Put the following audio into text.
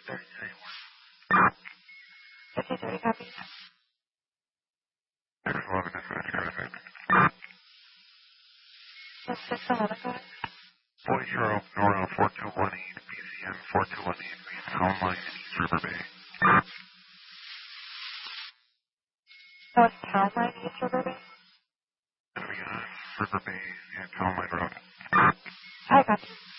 53, copy. There's 11 is the traffic. What's 611, go ahead. 40 Nora 4218, BCN 4218, via town line in East River Bay. Oh, it's Town Line, East River Bay? Coming on River Bay and Town Line Road. I got you.